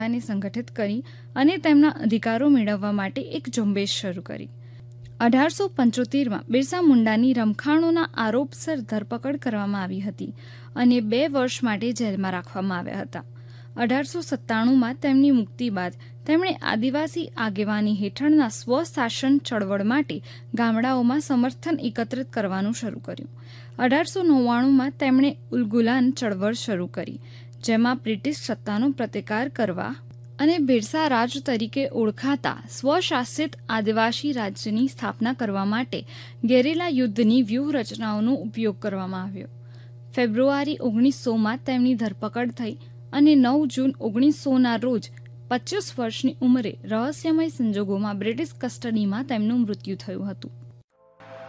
ને સંગઠિત કરી અને તેમના અધિકારો મેળવવા માટે એક ઝુંબેશ શરૂ કરી. 1875માં બિરસા મુંડાની રમખાણોના આરોપસર ધરપકડ કરવામાં આવી હતી અને 2 વર્ષ માટે જેલમાં રાખવામાં આવ્યા હતા. 1897માં તેમની મુક્તિ બાદ તેમણે આદિવાસી આગેવાની હેઠળના સ્વશાસન ચળવળ માટે ગામડાઓમાં સમર્થન એકત્રિત કરવાનું શરૂ કર્યું. 1899માં તેમણે ઉલગુલાન ચળવળ શરૂ કરી, જેમાં બ્રિટિશ સત્તાનો પ્રતિકાર કરવા અને બિરસા રાજ તરીકે ઓળખાતા સ્વશાસિત આદિવાસી રાજ્યની સ્થાપના કરવા માટે ગેરિલા યુદ્ધની વ્યૂહરચનાઓનો ઉપયોગ કરવામાં આવ્યો. ફેબ્રુઆરી 1900માં તેમની ધરપકડ થઈ અને 9 જૂન 1900ના રોજ 25 વર્ષની ઉંમરે રહસ્યમય સંજોગોમાં બ્રિટિશ કસ્ટડીમાં તેમનું મૃત્યુ થયું હતું.